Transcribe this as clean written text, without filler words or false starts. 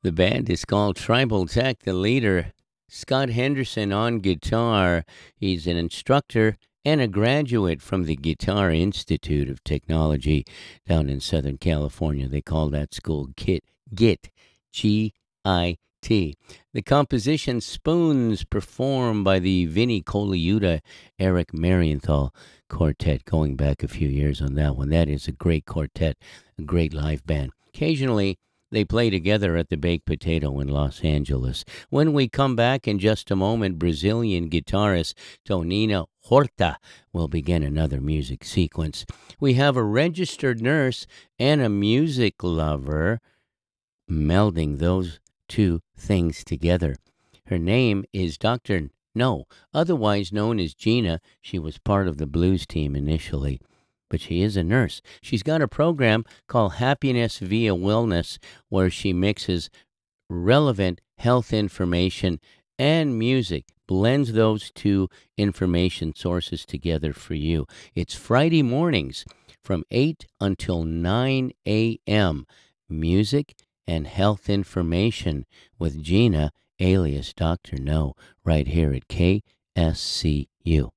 The band is called Tribal Tech. The leader, Scott Henderson, on guitar. He's an instructor and a graduate from the Guitar Institute of Technology down in Southern California. They call that school GIT, G-I-T. The composition Spoons, performed by the Vinnie Colaiuta, Eric Marienthal Quartet, going back a few years on that one. That is a great quartet, a great live band. Occasionally, they play together at the Baked Potato in Los Angeles. When we come back in just a moment, Brazilian guitarist Tonina Horta will begin another music sequence. We have a registered nurse and a music lover melding those two things together. Her name is Dr. No, otherwise known as Gina. She was part of the blues team initially, but she is a nurse. She's got a program called Happiness Via Wellness where she mixes relevant health information and music, blends those two information sources together for you. It's Friday mornings from 8 until 9 a.m. Music and health information with Gina, alias Dr. No, right here at KSCU.